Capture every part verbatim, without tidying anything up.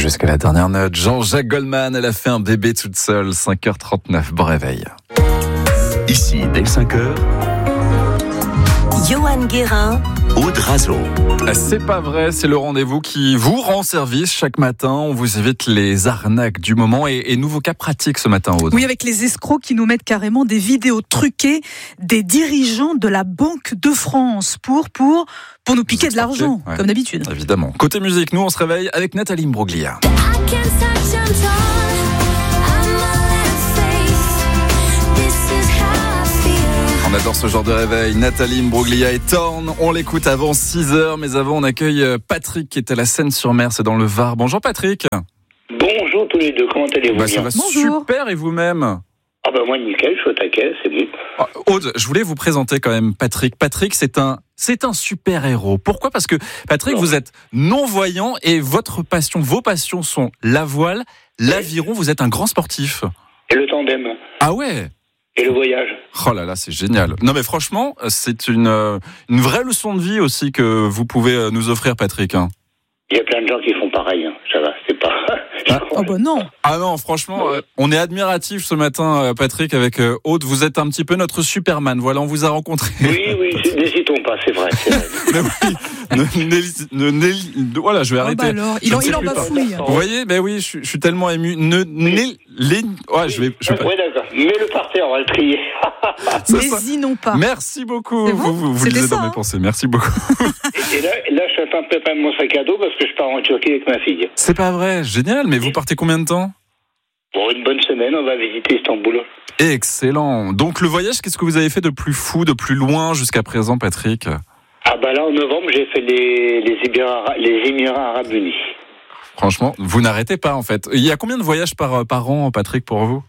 jusqu'à la dernière note. Jean-Jacques Goldman, elle a fait un bébé toute seule. cinq heures trente-neuf, bon réveil. Ici, dès cinq heures, Johan Guérin, Aude Razo. C'est pas vrai, c'est le rendez-vous qui vous rend service chaque matin. On vous évite les arnaques du moment et, et nouveau cas pratique ce matin, Aude. Oui, avec les escrocs qui nous mettent carrément des vidéos truquées des dirigeants de la Banque de France pour, pour, pour nous piquer de l'argent, ouais, comme d'habitude. Évidemment. Côté musique, nous on se réveille avec Nathalie Imbruglia. On adore ce genre de réveil. Nathalie Imbruglia et Torn. On l'écoute avant six heures, mais avant on accueille Patrick qui est à la Seine-sur-Mer, c'est dans le Var. Bonjour Patrick. Bonjour tous les deux, comment allez-vous? Bah, ça va Bonjour. Super, et vous-même? Ah bah moi nickel, je suis au taquet, c'est bon. Aude, je voulais vous présenter quand même Patrick. Patrick, c'est un, c'est un super-héros. Pourquoi? Parce que Patrick, non. Vous êtes non-voyant et votre passion, vos passions sont la voile, l'aviron, vous êtes un grand sportif. Et le tandem. Ah ouais? Et le voyage. Oh là là, c'est génial. Non mais franchement, c'est une, une vraie leçon de vie aussi que vous pouvez nous offrir, Patrick. Il y a plein de gens qui font pareil, hein. Ça va, c'est pas... Ah, oh bah non. Ah non, franchement, euh, on est admiratif ce matin, Patrick, avec euh, Aude. Vous êtes un petit peu notre Superman. Voilà, on vous a rencontré. Oui, oui, n'hésitons pas, c'est vrai. C'est vrai. Mais oui, ne, ne, ne, ne, voilà, je vais oh arrêter. Bah alors, il en, il en bafouille. Vous voyez, ben oui, je, je suis tellement ému. Ne, oui. ne, les, ouais, oui. je vais. Je vais oui, d'accord. Mets-le par terre, on va le trier. N'hésinons pas. Merci beaucoup. Vous, vous, vous lisez ça, dans hein. mes pensées. Merci beaucoup. Et, et là, là, je suis en train de préparer mon sac à dos parce que je pars en Turquie avec ma fille. C'est pas vrai, génial. Mais vous partez combien de temps? Pour une bonne semaine, on va visiter Istanbul. Excellent. Donc le voyage, qu'est-ce que vous avez fait de plus fou, de plus loin jusqu'à présent, Patrick? Ah bah là, en novembre, j'ai fait les, les, Émirats, les Émirats Arabes Unis. Franchement, vous n'arrêtez pas en fait. Il y a combien de voyages par, par an, Patrick, pour vous?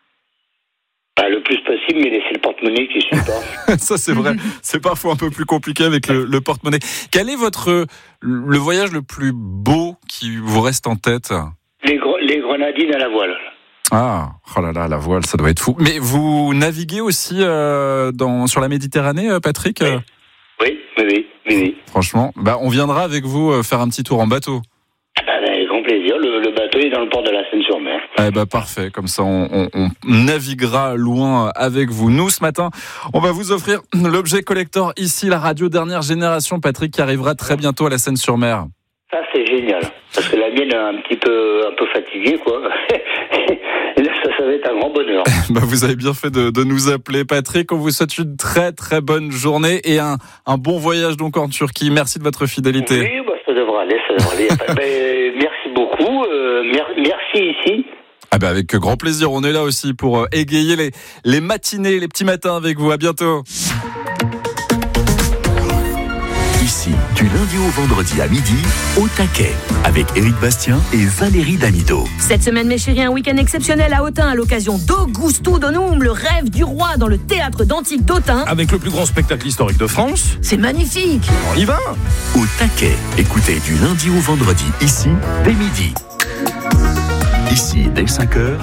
Bah, le plus possible, mais laissez le porte-monnaie qui suit pas. Ça, c'est vrai. C'est parfois un peu plus compliqué avec le, le porte-monnaie. Quel est votre le voyage le plus beau qui vous reste en tête? Les, les Grenadines à la voile. Ah, oh là là, la voile, ça doit être fou. Mais vous naviguez aussi euh, dans, sur la Méditerranée, Patrick? Oui, oui, oui, oui, oui. Franchement, bah, on viendra avec vous faire un petit tour en bateau. Ah bah, avec grand plaisir. Le, le bateau est dans le port de la Seine-sur-Mer. Eh bah, parfait. Comme ça, on, on, on naviguera loin avec vous. Nous, ce matin, on va vous offrir l'objet collector ici, la radio dernière génération, Patrick, qui arrivera très bientôt à la Seine-sur-Mer. Ça, c'est génial. Parce que la mienne est un petit peu, un peu fatiguée, quoi. Là, ça, ça va être un grand bonheur. Bah, vous avez bien fait de, de nous appeler, Patrick. On vous souhaite une très, très bonne journée et un, un bon voyage donc en Turquie. Merci de votre fidélité. Oui, bah, ça devrait aller, ça devrait aller. ben, merci beaucoup. Euh, mer- merci ici. Ah bah, avec grand plaisir. On est là aussi pour euh, égayer les, les matinées, les petits matins avec vous. À bientôt. Ici, du lundi au vendredi à midi, au taquet, avec Éric Bastien et Valérie Damido. Cette semaine, mes chéris, un week-end exceptionnel à Autun à l'occasion d'Augusto Donum, le rêve du roi dans le théâtre d'Antique d'Autun. Avec le plus grand spectacle historique de France. C'est magnifique. On y va. Au taquet, écoutez du lundi au vendredi, ici, dès midi. Ici, dès cinq heures.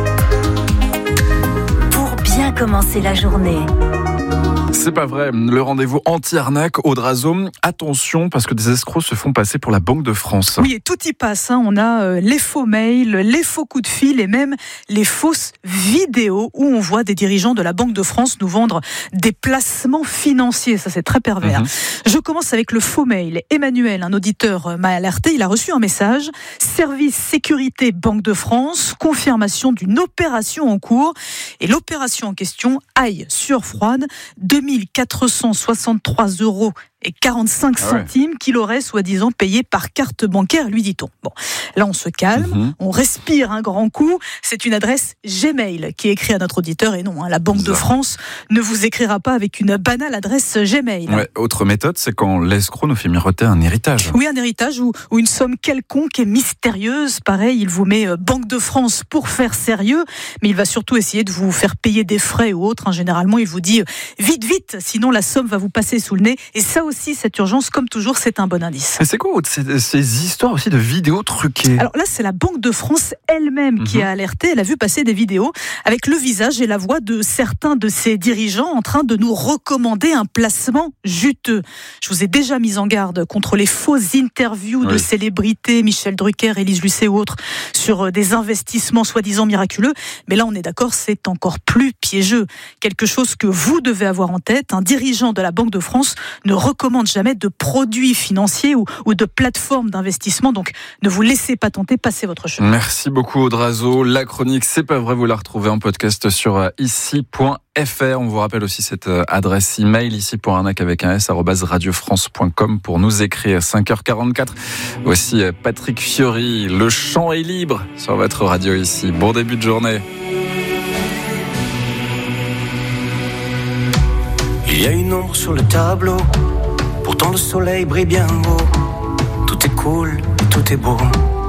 Pour bien commencer la journée. C'est pas vrai, le rendez-vous anti-arnaque Aude Razo. Attention, parce que des escrocs se font passer pour la Banque de France. Oui, et tout y passe. Hein. On a euh, les faux mails, les faux coups de fil et même les fausses vidéos où on voit des dirigeants de la Banque de France nous vendre des placements financiers. Ça, c'est très pervers. Mm-hmm. Je commence avec le faux mail. Emmanuel, un auditeur, m'a alerté. Il a reçu un message. Service sécurité Banque de France, confirmation d'une opération en cours. Et l'opération en question, aille sur froide, deux mille quatre cent soixante-trois euros et quarante-cinq centimes ah ouais. qu'il aurait soi-disant payé par carte bancaire, lui dit-on. Bon, là on se calme, mmh. on respire un grand coup. C'est une adresse Gmail qui est écrite à notre auditeur et non, hein, la Banque de France ne vous écrira pas avec une banale adresse Gmail. Ouais, autre méthode, c'est quand l'escroc nous fait miroiter un héritage. Oui, un héritage ou, ou une somme quelconque et mystérieuse. Pareil, il vous met Banque de France pour faire sérieux, mais il va surtout essayer de vous faire payer des frais ou autres. Hein. Généralement, il vous dit vite, vite, sinon la somme va vous passer sous le nez. Et ça aussi cette urgence, comme toujours, c'est un bon indice. Mais c'est quoi ces, ces histoires aussi de vidéos truquées? Alors là, c'est la Banque de France elle-même mmh. qui a alerté. Elle a vu passer des vidéos avec le visage et la voix de certains de ses dirigeants en train de nous recommander un placement juteux. Je vous ai déjà mis en garde contre les fausses interviews oui. de célébrités, Michel Drucker, Élise Lucet ou autres, sur des investissements soi-disant miraculeux. Mais là, on est d'accord, c'est encore plus piégeux. Quelque chose que vous devez avoir en tête. Un dirigeant de la Banque de France ne recommande jamais de produits financiers ou, ou de plateformes d'investissement. Donc, ne vous laissez pas tenter, passez votre chemin. Merci beaucoup, Audrazo. La chronique, c'est pas vrai, vous la retrouvez en podcast sur ici point f r. On vous rappelle aussi cette adresse email ici.arnaque avec un s arobase radiofrance point com pour nous écrire. cinq heures quarante-quatre. Voici Patrick Fiori. Le chant est libre sur votre radio ici. Bon début de journée. Il y a une ombre sur le tableau, pourtant le soleil brille bien haut. Tout est cool, tout est beau.